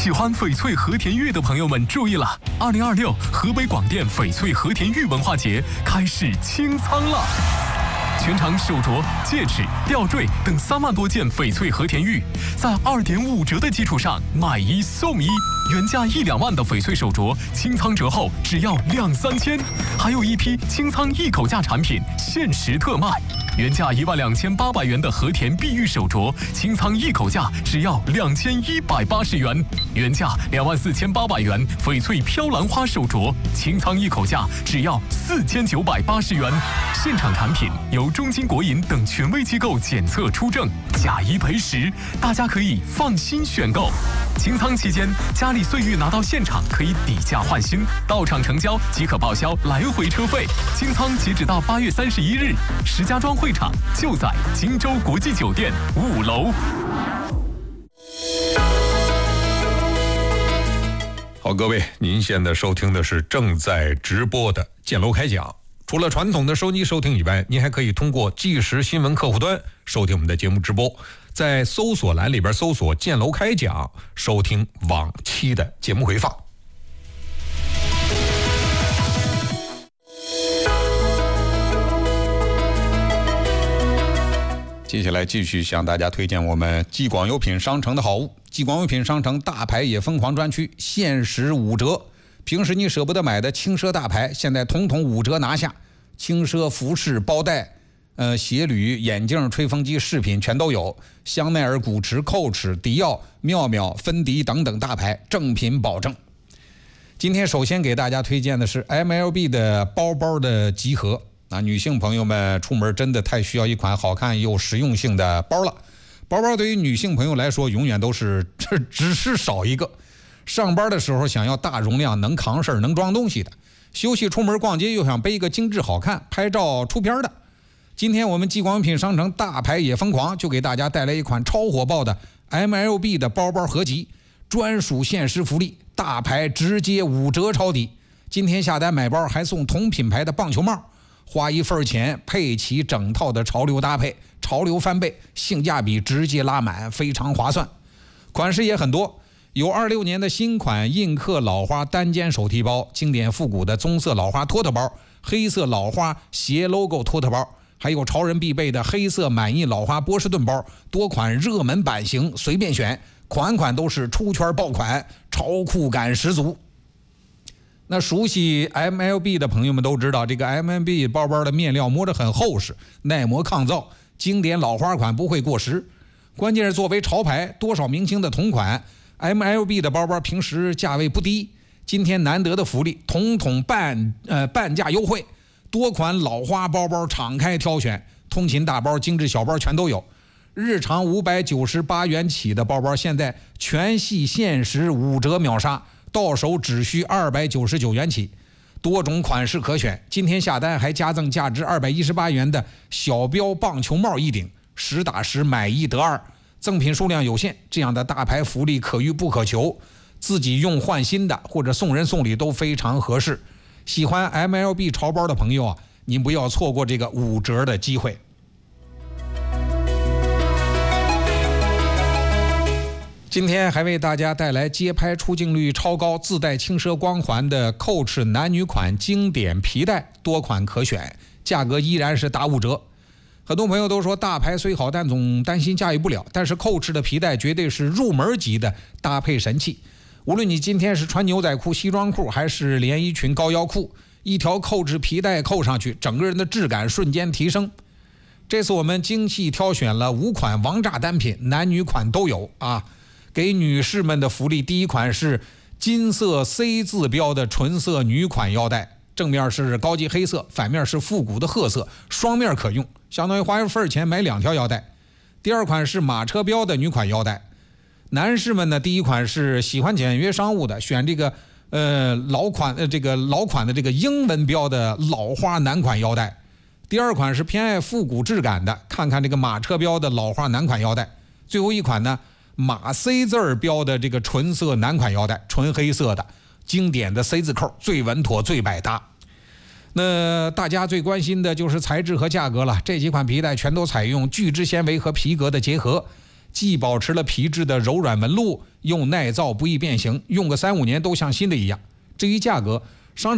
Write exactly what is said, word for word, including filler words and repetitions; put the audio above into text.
喜欢翡翠和田玉的朋友们注意了，二零二六河北广电翡翠和田玉文化节开始清仓了。全场手镯、戒指、吊坠等三万多件翡翠和田玉，在二点五折的基础上买一送一，原价一两万的翡翠手镯，清仓折后只要两三千，还有一批清仓一口价产品限时特卖，原价一万两千八百元的和田碧玉手镯，清仓一口价只要两千一百八十元，原价两万四千八百元翡翠飘兰花手镯，清仓一口价只要四千九百八十元，现场产品由中金国银等权威机构检测出证，假一赔十，大家可以放心选购。清仓期间，嘉里岁玉拿到现场可以抵价换新，到场成交即可报销来回车费。清仓截止到八月三十一日，石家庄会场就在荆州国际酒店五楼。 好，各位，您现在收听的是正在直播的建楼开讲。除了传统的收机收听以外，您还可以通过即时新闻客户端收听我们的节目直播，在搜索栏里边搜索建楼开讲，收听往期的节目回放。接下来继续向大家推荐我们继广优品商城的好物。继广优品商城大牌也疯狂专区限时五折，平时你舍不得买的轻奢大牌，现在统统五折拿下。轻奢服饰、包袋、呃鞋履、眼镜、吹风机、饰品全都有。香奈儿、古驰、蔻驰、迪奥、妙妙、芬迪等等大牌，正品保证。今天首先给大家推荐的是 M L B 的包包的集合。那女性朋友们出门真的太需要一款好看又实用性的包了。包包对于女性朋友来说，永远都是这只是少一个。上班的时候想要大容量、能扛事儿、能装东西的；休息出门逛街又想背一个精致好看、拍照出片的。今天我们继广优品商城大牌也疯狂，就给大家带来一款超火爆的 M L B 的包包合集，专属限时福利，大牌直接五折抄底。今天下单买包还送同品牌的棒球帽。花一份钱配齐整套的潮流搭配，潮流翻倍，性价比直接拉满，非常划算。款式也很多，有二六年的新款印刻老花单肩手提包，经典复古的棕色老花托特包，黑色老花斜 logo 托特包，还有潮人必备的黑色满印老花波士顿包，多款热门版型随便选，款款都是出圈爆款，潮酷感十足。那熟悉 M L B 的朋友们都知道，这个 M L B 包包的面料摸着很厚实，耐磨抗造，经典老花款不会过时。关键是作为潮牌，多少明星的同款 M L B 的包包平时价位不低，今天难得的福利，统统半呃半价优惠，多款老花包包敞开挑选，通勤大包、精致小包全都有。日常五百九十八元起的包包，现在全系限时五折秒杀。到手只需二百九十九元起，多种款式可选。今天下单还加赠价值二百一十八元的小标棒球帽一顶，实打实买一得二，赠品数量有限，这样的大牌福利可遇不可求，自己用换新的或者送人送礼都非常合适。喜欢 M L B 潮包的朋友啊，您不要错过这个五折的机会。今天还为大家带来街拍出镜率超高、自带轻奢光环的蔻驰男女款经典皮带，多款可选，价格依然是打五折。很多朋友都说大牌虽好，但总担心驾驭不了，但是蔻驰的皮带绝对是入门级的搭配神器。无论你今天是穿牛仔裤、西装裤，还是连衣裙、高腰裤，一条蔻驰皮带扣上去，整个人的质感瞬间提升。这次我们精细挑选了五款王炸单品，男女款都有啊。给女士们的福利，第一款是金色 C 字标的纯色女款腰带，正面是高级黑色，反面是复古的褐色，双面可用，相当于花一份钱买两条腰带。第二款是马车标的女款腰带。男士们呢，第一款是喜欢简约商务的，选这个呃老款呃这个老款的这个英文标的老花男款腰带。第二款是偏爱复古质感的，看看这个马车标的老花男款腰带。最后一款呢，马 C 字儿标的这个纯色男款腰带，纯黑色的，经典的 C 字扣，最稳妥最百搭。那大家最关心的就是材质和价格了，这几款皮带全都采用聚酯纤维和皮革的结合， 既保持了皮质的柔软纹路，又耐造不易变形，用个三五年都像新的一样。至于价格，商场